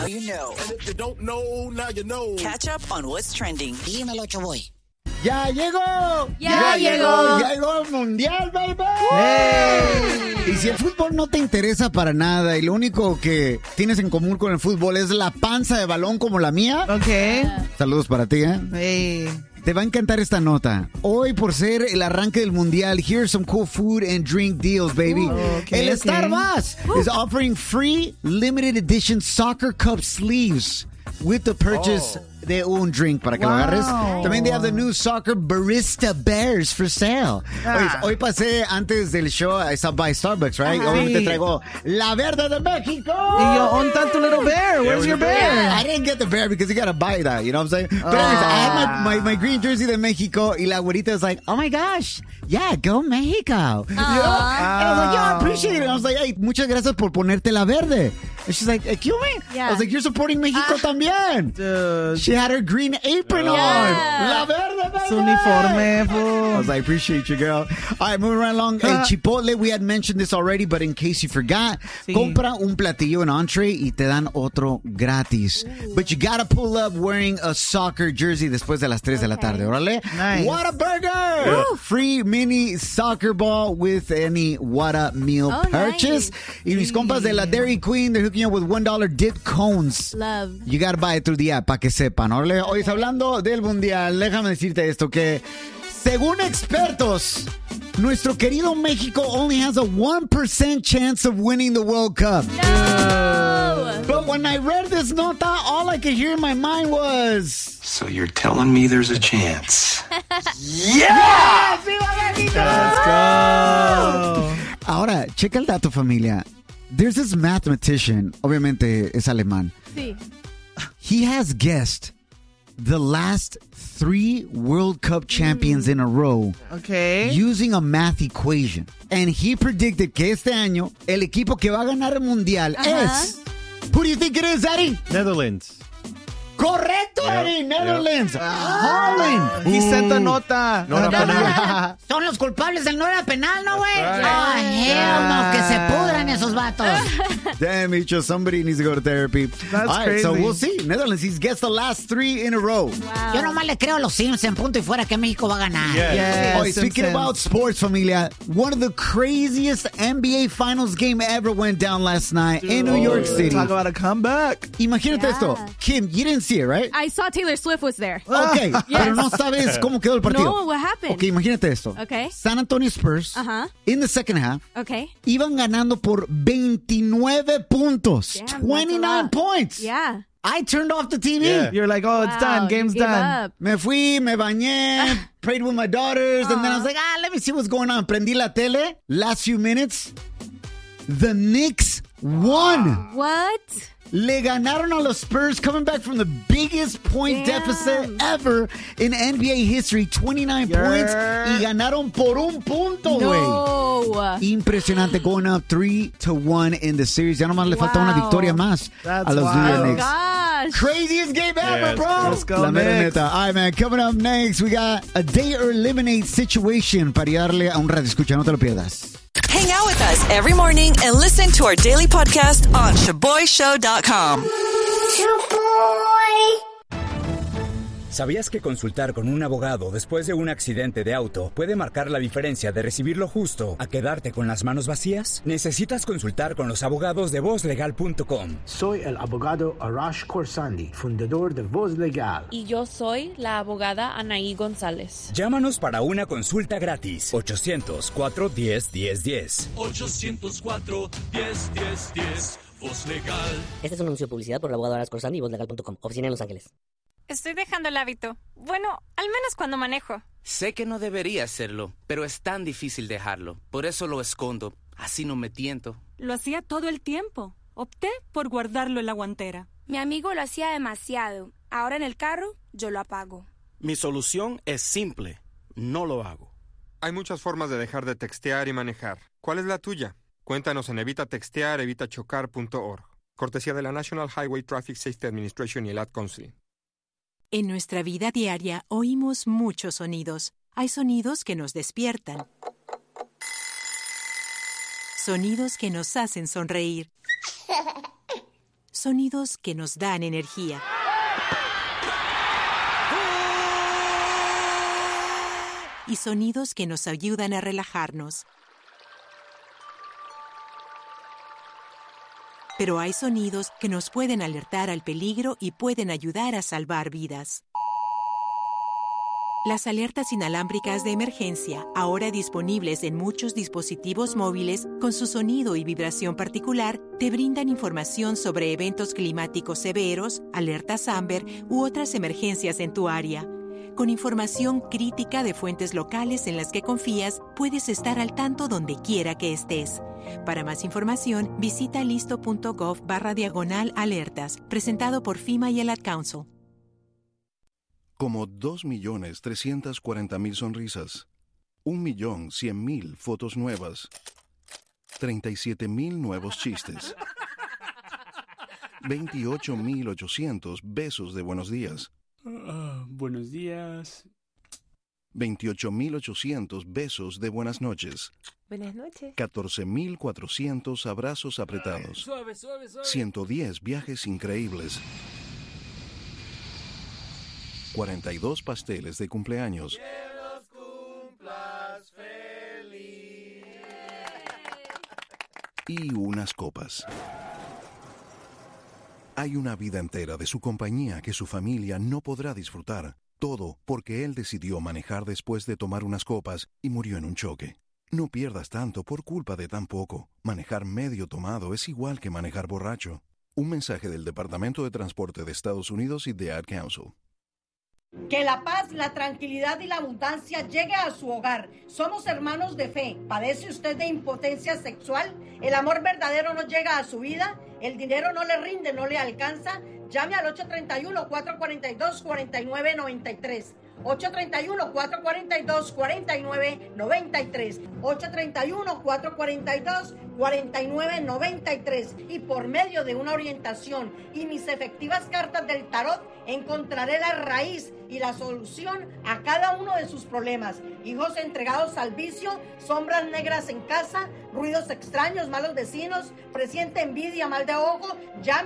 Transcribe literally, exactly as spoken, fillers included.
Now you know. And if you don't know, now you know. Catch up on what's trending. Dímelo, Choboy. ¡Ya llegó! ¡Ya, ya llegó! ¡Ya llegó el Mundial, baby! ¡Hey! Y si el fútbol no te interesa para nada y lo único que tienes en común con el fútbol es la panza de balón como la mía, Ok. saludos para ti, ¿eh? Hey. Te va a encantar esta nota. Hoy, por ser el arranque del Mundial, here's some cool food and drink deals, baby. Okay, el okay. Starbucks is offering free limited edition soccer cup sleeves with the purchase Oh. de un drink para que Wow. lo agarres. También they have the new soccer barista bears for sale. Ah. Oye, hoy pasé antes del show, I stopped by Starbucks, right? Ajá. Obviamente Sí. traigo la verde de México. Y yo, ¿dónde está tu little bear? Where's your bear? I didn't get the bear because you gotta buy that, you know what I'm saying? But anyways, I had my, my, my green jersey de México y la güerita was like, oh my gosh, yeah, go Mexico. You know? And I was like, yeah, I appreciate it. And I was like, hey, muchas gracias por ponerte la verde. And she's like, excuse me? Yeah. I was like, you're supporting Mexico también. Dude. She had her green apron on. La verde, baby. Su uniforme, I fool. was like, appreciate you, girl. All right, moving right along. En Chipotle, we had mentioned this already, but in case you forgot, Sí. compra un platillo en entree y te dan otro gratis. But you gotta pull up wearing a soccer jersey después de las tres de la tarde, órale? Nice. Whataburger! Free mini soccer ball with any Whata meal Oh, purchase. Y mis compas de la Dairy Queen, they're hooking you up with one dollar dip cones. Love. You gotta buy it through the app para que sepan, órale. Hoy está hablando del Mundial, déjame decirte esto, que según expertos, nuestro querido México only has a one percent chance of winning the World Cup. No! But when I read this nota, all I could hear in my mind was... So you're telling me there's a chance? ¡Yeah! ¡Viva México! Let's go. Ahora, checa el dato, familia. There's this mathematician, obviamente es alemán. Sí. He has guessed the last three World Cup champions in a row Okay. using a math equation. And he predicted que este año el equipo que va a ganar el Mundial es... Who do you think it is, Eddie? Netherlands. Correcto, Eddie. Netherlands. Holland. He sent a nota. No, no, no, no. Son los culpables del no era penal, ¿no, güey? Right. Ah, hell no, que se pudran esos vatos. Damn, Micho, somebody needs to go to therapy. That's All right, so crazy. we'll see. Netherlands, he's guessed the last three in a row. Yo nomás le creo a los Sims en punto y fuera que México va a ganar. Yeah. Yes, Oh, speaking Simpsons. about sports, familia, one of the craziest N B A Finals game ever went down last night in New York City. Talk about a comeback. Imagínate Yeah. esto. Kim, you didn't see it, right? I saw Taylor Swift was there. Okay, Yes. pero no sabes cómo quedó el partido. No, what happened? Okay, imagínate esto. Okay. San Antonio Spurs, Ajá. in the second half, Okay. iban ganando por veintinueve puntos. Damn, that's a twenty-nine lot. points. Yeah. I turned off the T V. Yeah. You're like, oh, it's Wow, done. you Game's gave done. up. Me fui, me bañé, prayed with my daughters, and then I was like, ah, let me see what's going on. Prendí la tele. Last few minutes, the Knicks won. What? Le ganaron a los Spurs, coming back from the biggest point Damn. deficit ever in N B A history, twenty-nine Yeah. points, y ganaron por un punto, güey. No. Impresionante, going up three to one in the series. Ya nomás le falta una Wow. victoria más That's a los New York wild. Knicks. Gosh. Craziest game ever, Yes. bro. Let's go, La mera Knicks. neta. All right, man. Coming up next, we got a day or eliminate situation para darle a un radio escucha. No te lo pierdas. Hang out with us every morning and listen to our daily podcast on shaboy show dot com. ¿Sabías que consultar con un abogado después de un accidente de auto puede marcar la diferencia de recibir lo justo a quedarte con las manos vacías? Necesitas consultar con los abogados de voz legal punto com. Soy el abogado Arash Khorsandi, fundador de Voz Legal. Y yo soy la abogada Anaí González. Llámanos para una consulta gratis. ochocientos, cuatro uno cero, uno cero uno cero. ochocientos cuatro, diez, diez, diez. Voz Legal. Este es un anuncio de publicidad por el abogado Arash Khorsandi y voz legal punto com. Oficina en Los Ángeles. Estoy dejando el hábito. Bueno, al menos cuando manejo. Sé que no debería hacerlo, pero es tan difícil dejarlo. Por eso lo escondo. Así no me tiento. Lo hacía todo el tiempo. Opté por guardarlo en la guantera. Mi amigo lo hacía demasiado. Ahora en el carro, yo lo apago. Mi solución es simple. No lo hago. Hay muchas formas de dejar de textear y manejar. ¿Cuál es la tuya? Cuéntanos en evita textear evita chocar punto org. Cortesía de la National Highway Traffic Safety Administration y el Ad Council. En nuestra vida diaria oímos muchos sonidos. Hay sonidos que nos despiertan. Sonidos que nos hacen sonreír. Sonidos que nos dan energía. Y sonidos que nos ayudan a relajarnos. Pero hay sonidos que nos pueden alertar al peligro y pueden ayudar a salvar vidas. Las alertas inalámbricas de emergencia, ahora disponibles en muchos dispositivos móviles con su sonido y vibración particular, te brindan información sobre eventos climáticos severos, alertas Amber u otras emergencias en tu área. Con información crítica de fuentes locales en las que confías, puedes estar al tanto donde quiera que estés. Para más información, visita listo.gov barra diagonal alertas, presentado por FEMA y el Ad Council. Como dos millones trescientas cuarenta mil sonrisas, un millón cien mil fotos nuevas, treinta y siete mil nuevos chistes, veintiocho mil ochocientos besos de buenos días. Uh, buenos días. veintiocho mil ochocientos besos de buenas noches. Buenas noches. catorce mil cuatrocientos abrazos apretados. Suave, suave, suave. ciento diez viajes increíbles. cuarenta y dos pasteles de cumpleaños. Que los cumplas feliz. Y unas copas. Hay una vida entera de su compañía que su familia no podrá disfrutar. Todo porque él decidió manejar después de tomar unas copas y murió en un choque. No pierdas tanto por culpa de tan poco. Manejar medio tomado es igual que manejar borracho. Un mensaje del Departamento de Transporte de Estados Unidos y de Ad Council. Que la paz, la tranquilidad y la abundancia llegue a su hogar. Somos hermanos de fe. ¿Padece usted de impotencia sexual? ¿El amor verdadero no llega a su vida? ¿El dinero no le rinde, no le alcanza? Llame al ocho tres uno, cuatro cuatro dos, cuatro nueve nueve tres. ocho tres uno, cuatro cuatro dos, cuatro nueve nueve tres. ocho tres uno, cuatro cuatro dos, cuatro nueve nueve tres. Y por medio de una orientación y mis efectivas cartas del tarot, encontraré la raíz y la solución a cada uno de sus problemas. Hijos entregados al vicio, sombras negras en casa, ruidos extraños, malos vecinos, presiente envidia, mal de ojo, llame